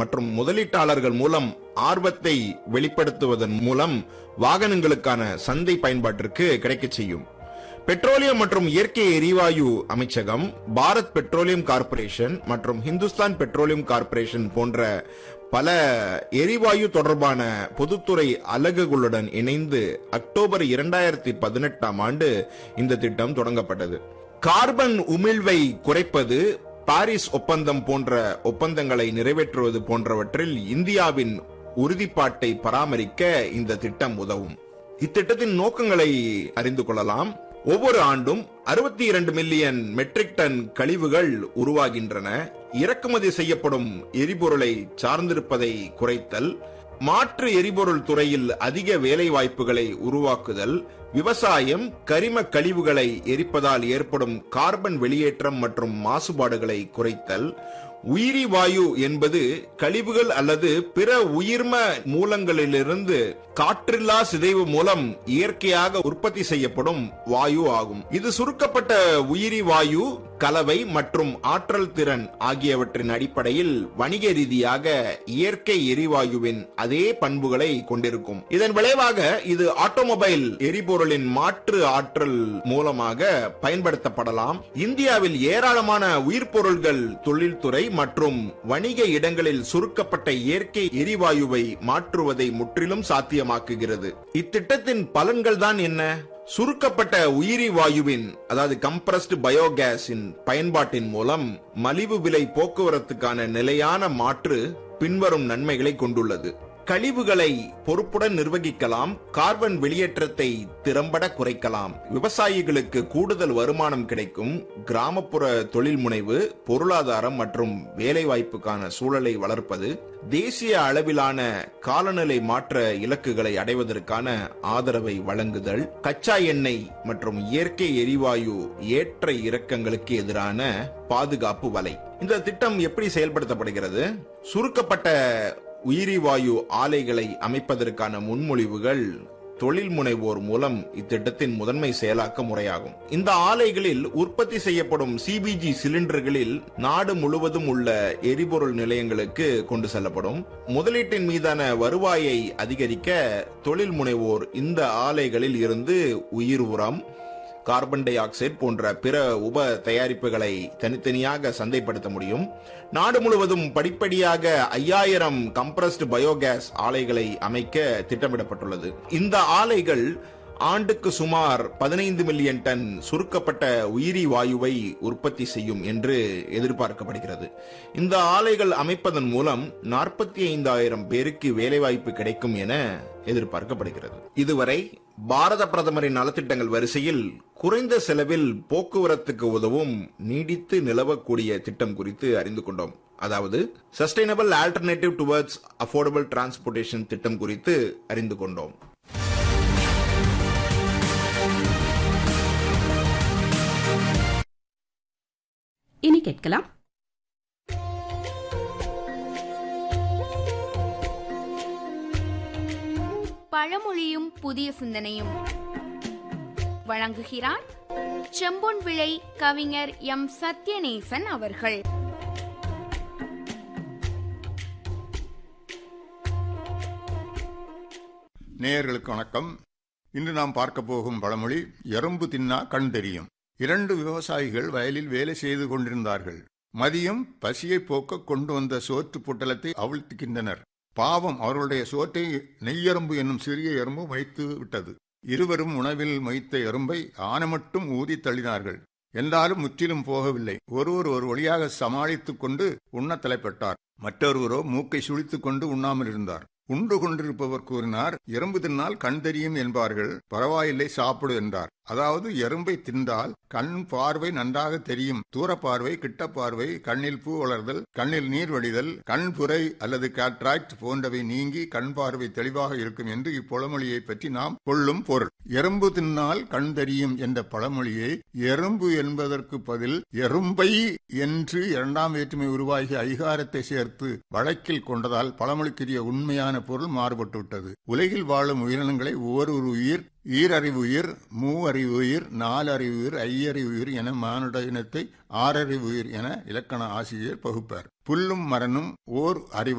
மற்றும் முதலீட்டாளர்கள் மூலம் ஆர்வத்தை வெளிப்படுத்துவதன் மூலம் வாகனங்களுக்கான சந்தை பயன்பாட்டிற்கு கிடைக்கச் செய்யும். பெட்ரோலியம் மற்றும் இயற்கை எரிவாயு அமைச்சகம், பாரத் பெட்ரோலியம் கார்ப்பரேஷன் மற்றும் ஹிந்துஸ்தான் பெட்ரோலியம் கார்ப்பரேஷன் போன்ற பல எரிவாயு தொடர்பான பொதுத்துறை அலகுகளுடன் இணைந்து அக்டோபர் 2018 இந்த திட்டம் தொடங்கப்பட்டது. கார்பன் உமிழ்வை குறைப்பது, பாரிஸ் ஒப்பந்தம் போன்ற ஒப்பந்தங்களை நிறைவேற்றுவது போன்றவற்றில் இந்தியாவின் உறுதிப்பாட்டை பராமரிக்க இந்த திட்டம் உதவும். இத்திட்டத்தின் நோக்கங்களை அறிந்து கொள்ளலாம். ஒவ்வொரு ஆண்டும் 62 மில்லியன் மெட்ரிக் டன் கழிவுகள் உருவாகின்றன. இறக்குமதி செய்யப்படும் எரிபொருளை சார்ந்திருப்பதை குறைத்தல், மாற்று எரிபொருள் துறையில் அதிக வேலை வாய்ப்புகளை உருவாக்குதல், விவசாயம், கரிம கழிவுகளை எரிப்பதால் ஏற்படும் கார்பன் வெளியேற்றம் மற்றும் மாசுபாடுகளை குறைத்தல், உயிரி வாயு என்பது கழிவுகள் அல்லது பிற உயிர்ம மூலங்களிலிருந்து காற்றில்லா சிதைவு மூலம் இயற்கையாக உற்பத்தி செய்யப்படும் வாயு ஆகும். இது சுருக்கப்பட்ட உயிரி வாயு கலவை மற்றும் ஆற்றல் திறன் ஆகியவற்றின் அடிப்படையில் வணிக ரீதியாக இயற்கை எரிவாயுவின் அதே பண்புகளை கொண்டிருக்கும். இதன் விளைவாக இது ஆட்டோமொபைல் எரிபொருளின் மாற்று ஆற்றல் மூலமாக பயன்படுத்தப்படலாம். இந்தியாவில் ஏராளமான உயிர்பொருள்கள் தொழில்துறை மற்றும் வணிக இடங்களில் சுருக்கப்பட்ட இயற்கை எரிவாயுவை மாற்றுவதை முற்றிலும் சாத்தியமாக்குகிறது. இத்திட்டத்தின் பலன்கள் தான் என்ன? சுருக்கப்பட்ட உயிரி வாயுவின் அதாவது கம்ப்ரஸ்டு பயோகேஸின் பயன்பாட்டின் மூலம் மலிவு விலை போக்குவரத்துக்கான நிலையான மாற்று பின்வரும் நன்மைகளை கொண்டுள்ளது. கழிவுகளை பொறுப்புடன் நிர்வகிக்கலாம், கார்பன் வெளியேற்றத்தை திறம்பட குறைக்கலாம், விவசாயிகளுக்கு கூடுதல் வருமானம் கிடைக்கும், கிராமப்புற தொழில் முனைவு, பொருளாதாரம் மற்றும் வேலைவாய்ப்புக்கான சூழலை வளர்ப்பது, தேசிய அளவிலான காலநிலை மாற்ற இலக்குகளை அடைவதற்கான ஆதரவை வழங்குதல், கச்சா எண்ணெய் மற்றும் இயற்கை எரிவாயு ஏற்ற இறக்கங்களுக்கு எதிரான பாதுகாப்பு வலை. இந்த திட்டம் எப்படி செயல்படுத்தப்படுகிறது? சுருக்கப்பட்ட உயிரி வாயு ஆலைகளை அமைப்பதற்கான முன்மொழிவுகள் தொழில் முனைவோர் மூலம் இத்திட்டத்தின் முதன்மை செயலாக்க முறையாகும். இந்த ஆலைகளில் உற்பத்தி செய்யப்படும் சிபிஜி சிலிண்டர்களில் நாடு முழுவதும் உள்ள எரிபொருள் நிலையங்களுக்கு கொண்டு செல்லப்படும். முதலீட்டின் மீதான வருவாயை அதிகரிக்க தொழில் முனைவோர் இந்த ஆலைகளில் இருந்து உயிர் உரம், கார்பன் டை ஆக்சைடு போன்ற பிற உப தயாரிப்புகளை தனித்தனியாக சந்தைப்படுத்த முடியும். நாடு முழுவதும் படிப்படியாக 5000 கம்ப்ரஸ்டு பயோகேஸ் ஆலைகளை அமைக்க திட்டமிடப்பட்டுள்ளது. இந்த ஆலைகள் ஆண்டுக்கு சுமார் 15 மில்லியன் டன் சுருக்கப்பட்ட உயிரி வாயுவை உற்பத்தி செய்யும் என்று எதிர்பார்க்கப்படுகிறது. இந்த ஆலைகள் அமைப்பதன் மூலம் 45,000 பேருக்கு வேலைவாய்ப்பு கிடைக்கும் என எதிர்பார்க்கப்படுகிறது. இதுவரை பாரத பிரதமரின் நலத்திட்டங்கள் வரிசையில் குறைந்த செலவில் போக்குவரத்துக்கு உதவும் நீடித்து நிலவக்கூடிய திட்டம் குறித்து அறிந்து கொண்டோம். அதாவது sustainable alternative towards affordable transportation திட்டம் குறித்து அறிந்து கொண்டோம். இனி கேட்கலாம் பழமொழியும் புதிய சிந்தனையும். வழங்குகிறார் செம்பொன் விளை கவிஞர் எம் சத்யநேசன் அவர்கள். நேயர்களுக்கு வணக்கம். இன்று நாம் பார்க்க போகும் பழமொழி எறும்பு தின்னா கண் தெரியும். 2 விவசாயிகள் வயலில் வேலை செய்து கொண்டிருந்தார்கள். மதியம் பசியை போக்க கொண்டு வந்த சோற்று பொட்டலத்தை அவிழ்த்துகின்றனர். பாவம், அவர்களுடைய சோற்றை நெய்யெறும்பு என்னும் சிறிய எறும்பு வைத்து விட்டது. இருவரும் உணவில் மொய்த்த எறும்பை ஆன மட்டும் ஊதி தள்ளினார்கள். என்றாலும் முற்றிலும் போகவில்லை. ஒருவர் ஒரு வழியாக சமாளித்துக் கொண்டு உண்ண தலைப்பட்டார். மற்றொருவரோ மூக்கை சுழித்துக் கொண்டு உண்ணாமல் இருந்தார். உண்டு கொண்டிருப்பவர் கூறினார், எறும்பு தின்னால் கண் தெரியும் என்பார்கள், பரவாயில்லை சாப்பிடு என்றார். அதாவது எறும்பை தின்றால் கண் பார்வை நன்றாக தெரியும். தூர பார்வை, கிட்ட பார்வை, கண்ணில் பூ வளர்தல், கண்ணில் நீர் வடிதல், கண் புரை அல்லது கேட்ராக்ட் போன்றவை நீங்கி கண் பார்வை தெளிவாக இருக்கும் என்று இப்பழமொழியை பற்றி நாம் கொள்ளும் பொருள். எறும்பு தின்னால் கண் தெரியும் என்ற பழமொழியை எறும்பு என்பதற்கு பதில் எறும்பை என்று 2ஆம் வேற்றுமை உருவாகி ஐகாரத்தை சேர்த்து வழக்கில் கொண்டதால் பழமொழிக்குரிய உண்மையான பொருள் மாறுபட்டுவிட்டது. உலகில் வாழும் உயிரினங்களை ஒவ்வொரு உயிர், ஈரறிவுயிர், மூவறிவுயிர், 4 அறிவுயிர், 5 அறிவுயிர் என மானுட இனத்தை 6 அறிவுயிர் என இலக்கண ஆசிரியர் பகுப்பார். புல்லும் மரனும் ஓர் அறிவு